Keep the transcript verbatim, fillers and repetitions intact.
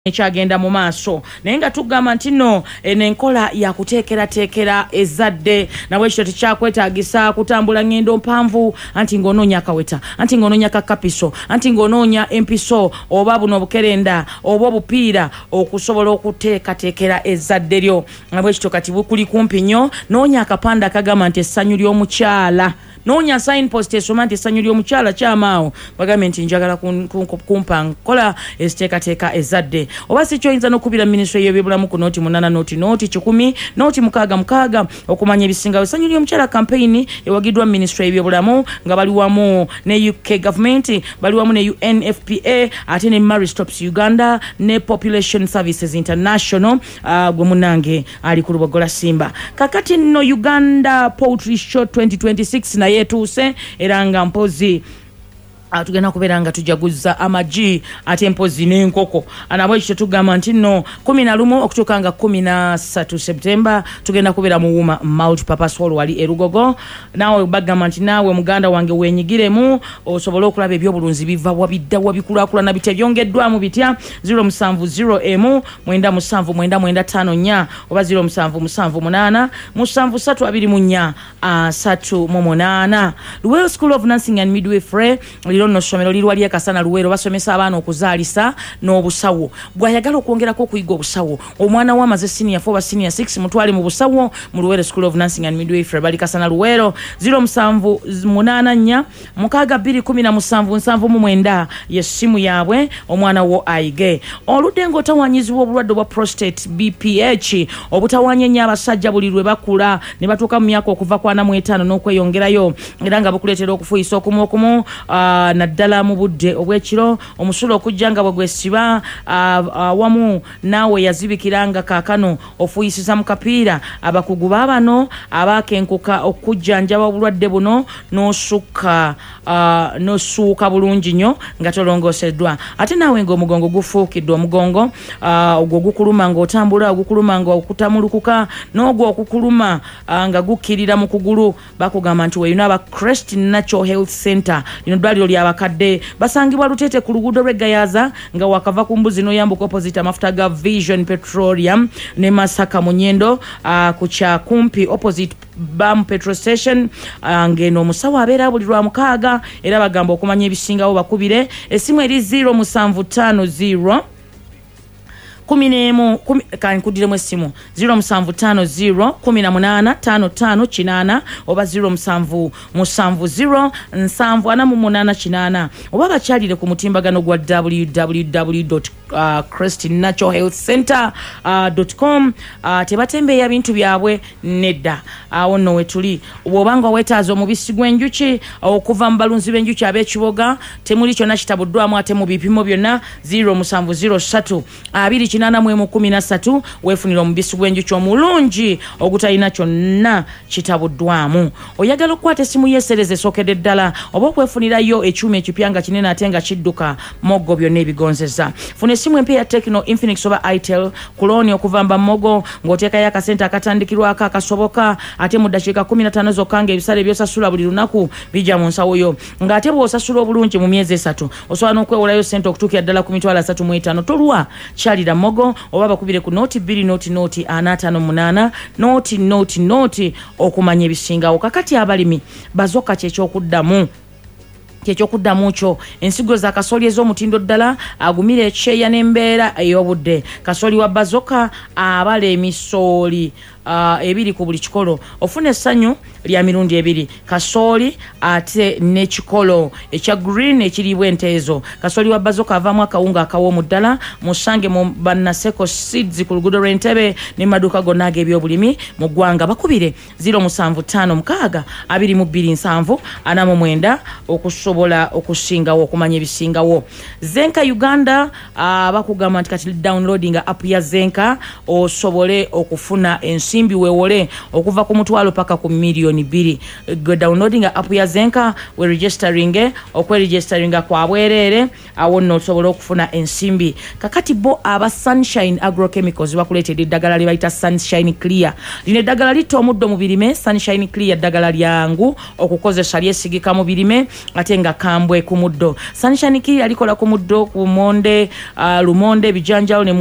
ekyagenda mu maaso naye nga tugamba nti nno enenkola ya kuteekera teekera ezadde nawe ekyo tekyakwetaagisa kutambula ngendo mpanvu anti ng'onoonya akaweta anti ng'onoonya kakapiso anti ng'onoonya empiso oba buno obukerenda oba obupiira okusobola okuteekateekera ezadde lyo nawe ekyo kati bukuli kumpi nnyo noonya akapande akagamba nti essanyu ly'omukyala Nonya signpost esoma nti essanyu ly'omukyala kyamaawo bagambe nti njagala kumpa nkola eziteekateeka ezadde oba si kyoyinza n'okubira minisitule y'ebyobulamu ku nooti munana nooti nooti kikumi nooti mukaaga mukaaga okumanya ebisingawo essanyu ly'omukyala campaign ewagiddwa minisitule y'ebyobulamu nga bali wamu ne U K government bali wamu ne U N F P A ate ne Mary Stops Uganda ne Population Services International uh, gwe munange ali ku Lubogola Simba kakati nno Uganda Poultry Show twenty twenty-six na yetuuse era nga mpozi Uh, tugenda kubeera nga tujaguza amagi ate empozi n'enkoko anabwe ekyo tugamba nti nno kumi na lumu okutuuka nga kumi na ssatu Septemba tugenda kubeera mu Wuma Multipurpose Hall wali erugogo naawe bagamba nti naawe muganda wange wenyigiremu osobole okulaba ebyobulunzi biva wabidda wabikulaakulana bitya byongeddwamu bitya zero musanvu zero emu mwenda musanvu mwenda mwenda ttaano nnya oba zero musanvu musanvu munaana musanvu ssatu abiri mu nnya ssatu mu munaana Luwero School of Nursing and Midwifery no somero lirwali akasana Luwero basomesa abaana okuzaalisa n'obusawo bwayagala okwongerako okuyiga obusawo omwana wa maze senior four ba senior six mutwale mu busawo mu Luwero School of Nursing and Midwifery bali kasana Luwero zero musanvu munaana nnya mukaaga bbiri kumi na musanvu nsanvu mu mwenda yessimu yaabwe omwana wo ayige oludde ng'otawanyizibwa obulwadde bwa prostate B P H obutawanya nnyo abasajja buli lwe bakula ne batuuka mu myaka okuva ku ana mu etaano n'okweyongerayo era nga bukuleetera okufuuyisa okumu okumu uh, naddala mu budde obwekiro omusulo okujjanga bwe gwesiba awamu naawe yazibikiranga kaakano ofuyisiza mu kapiira abakugu baabano abaakenkuka okujjanjaba obulwadde buno n'osukka n'osuuka bulungi nnyo nga tolongoseddwa ate naawe ng'omugongo gufuukidde omugongo ogwo gukuluma ng'otambula ogukuluma ng'okutamulukuka n'ogwo okukuluma nga gukkirira mu kugulu bakugamba nti weeyuna aba Crest Natural Health Center lino ddwaliro lya bakadde basangibwa Lutete ku luguudo lw'Egayaza nga wakava ku mbuzi n'oyambuka opposite amafuta ga Vision Petroleum ne Masaka Munyendo uh, ku kyakumpi opposite Bam Petrol Station uh, ngeno omusawo abeera buli lwa mukaaga era bagamba okumanya ebisingawo bakubire essimu eri zero musanvu ttaano zero kumi n'emu kankudiremu essimu zero musanvu ttaano zero kumi na munaana ttaano ttaano kinaana oba zero musanvu musanvu zero nsanvu ana mu munaana kinaana oba bakyalire ku mutimbagano gwa w w w dot crest natural health center dot com uh, tebatembeeya bintu byabwe nedda awo nno we tuli bw'obanga weetaaza omubisi gw'enjuki okuva mu balunzi b'enjuki ab'ekiboga temuli kyonna kitabuddwamu ate mu bipimo byonna zero musanvu zero ssatu abiri kinaana mu emu kumi na ssatu weefunira omubisi gw'enjuki omulungi ogutalina kyonna kitabuddwamu oyagala okukwata essimu yeesereza esookedde ddala oba okwefunirayo ekyuma ekipya nga kinene ate nga kidduka moggo byonna ebigonzeza funa essimu empya ya Tecno Infinix oba Itel kuloni okuva mba mmogo ng'oteekayo akasente akatandikirwako akasoboka ate mu ddakiika kumi na ttaano zokka ng'ebisale by'osasula buli lunaku bijja mu nsawo yo ng'ate bw'osasula obulungi mu myezi esatu osobola n'okwewolayo ssente okutuukira ddala ku mitwalo asatu mu etaano tolwa kyalira mmogo oba bakubire ku nooti bbiri nooti nooti ana ataano munaana nooti nooti nooti okumanya ebisingawo kakati abalimi bazoka ky'ekyokuddamu kyekyokudamu kyo ensigo za kasooli ez'omutindo ddala agumira ekyeya n'embeera ey'obudde kasooli wa bazoka abala emisooli Uh, ebiri ku buli kikolo ofuna essanyu lya mirundi ebiri kasooli ate n'ekikolo ekya green ekiriibwa enteezo kasooli wa bazoka avaamu akawunga akawoomu ddala musange mu bannaseko seeds ku luguudo lw'Entebbe ne maduuka gonna ag'ebyobulimi mu ggwanga bakubire zero musanvu ttaano mukaaga abiri mu bbiri nsanvu ana mu mwenda okusobola okusingawo okumanya ebisingawo Zenka Uganda uh, bakugamba nti kati downloading app ya Zenka osobole okufuna ensi simbi wewole okuva ku mutwalo paka ku milioni bbiri go downloading app ya Zenka we registering okwe registering kwa bwerere awo no sobola okufuna ensimbi kakati bo aba Sunshine Agrochemicals bakuleetedde eddagala lye bayita Sunshine Clear lino eddagala litta omuddo mu birime Sunshine Clear eddagala lyangu okukozesa lyesigika mu birime ate nga kambwe ku muddo. Sunshine Kiri alikola ku muddo ku monde uh, lumonde bijanjalo ne